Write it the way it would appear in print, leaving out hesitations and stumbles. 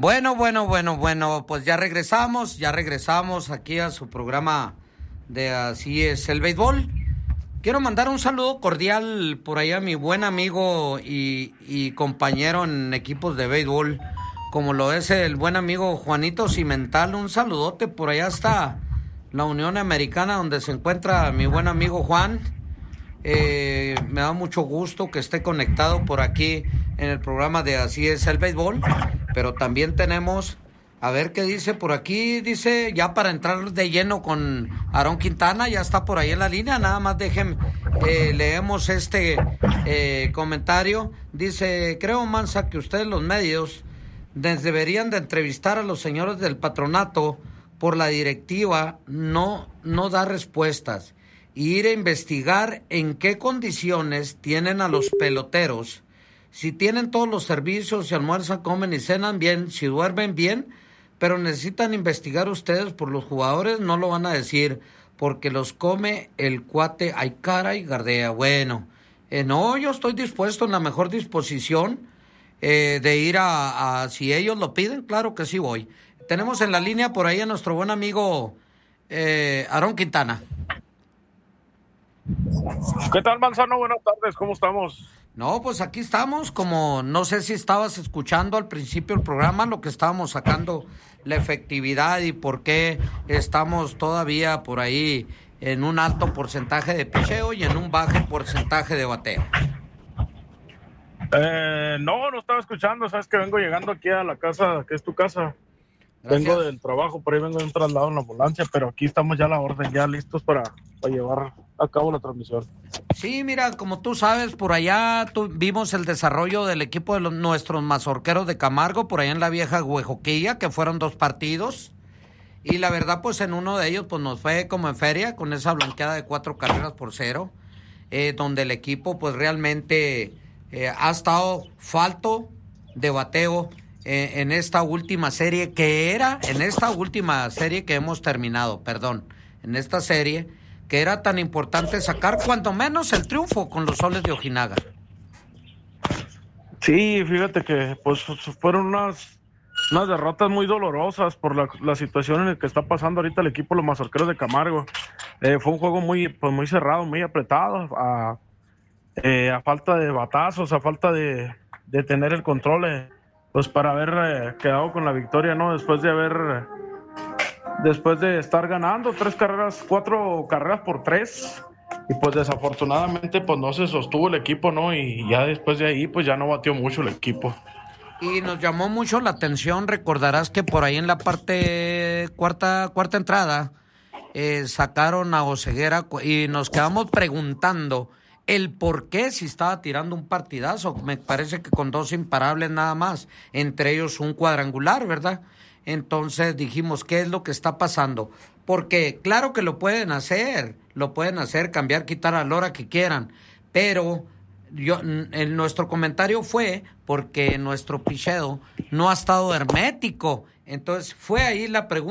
Bueno, pues ya regresamos aquí a su programa de Así es el Béisbol. Quiero mandar un saludo cordial por ahí a mi buen amigo y compañero en equipos de béisbol, como lo es el buen amigo Juanito Cimental. Un saludote por allá hasta la Unión Americana, donde se encuentra mi buen amigo Juan. Me da mucho gusto que esté conectado por aquí en el programa de Así es el Béisbol, pero también tenemos, a ver qué dice por aquí, dice, ya para entrar de lleno con Aarón Quintana, ya está por ahí en la línea, nada más leemos este comentario. Dice, creo, Mansa, que ustedes los medios deberían de entrevistar a los señores del patronato por la directiva, no da respuestas, y ir a investigar en qué condiciones tienen a los peloteros, si tienen todos los servicios, si almuerzan, comen y cenan bien, si duermen bien, pero necesitan investigar ustedes por los jugadores, no lo van a decir, porque los come el cuate, ay caray, Gardea. Bueno, no, yo estoy dispuesto, en la mejor disposición de ir a si ellos lo piden, claro que sí voy. Tenemos en la línea por ahí a nuestro buen amigo Aarón Quintana. ¿Qué tal, Manzano? Buenas tardes, ¿cómo estamos? No, pues aquí estamos, como no sé si estabas escuchando al principio del programa, lo que estábamos sacando, la efectividad y por qué estamos todavía por ahí en un alto porcentaje de picheo y en un bajo porcentaje de bateo. No estaba escuchando, sabes que vengo llegando aquí a la casa, que es tu casa. Gracias. Vengo del trabajo, por ahí vengo de un traslado en la ambulancia, pero aquí estamos ya a la orden, ya listos para llevar a cabo la transmisión. Sí, mira, como tú sabes, por allá vimos el desarrollo del equipo de nuestros mazorqueros de Camargo, por allá en la vieja Huejoquilla, que fueron 2 partidos, y la verdad, pues en uno de ellos pues nos fue como en feria, con esa blanqueada de 4-0, donde el equipo pues realmente ha estado falto de bateo en esta última serie que hemos terminado, en esta serie que era tan importante sacar cuando menos el triunfo con los Soles de Ojinaga. Sí, fíjate que pues fueron unas derrotas muy dolorosas por la situación en la que está pasando ahorita el equipo de los mazorqueros de Camargo. Fue un juego muy cerrado, muy apretado, a falta de batazos, a falta de tener el control, pues para haber quedado con la victoria, ¿no? Después de estar ganando 4 carreras por 3, y pues desafortunadamente pues no se sostuvo el equipo, ¿no? Y ya después de ahí pues ya no batió mucho el equipo. Y nos llamó mucho la atención, recordarás que por ahí en la parte cuarta entrada sacaron a Oseguera y nos quedamos preguntando el por qué, si estaba tirando un partidazo, me parece que con 2 imparables nada más, entre ellos un cuadrangular, ¿verdad? Entonces dijimos, ¿qué es lo que está pasando? Porque claro que lo pueden hacer, cambiar, quitar a la hora que quieran, pero nuestro comentario fue porque nuestro picheo no ha estado hermético. Entonces fue ahí la pregunta.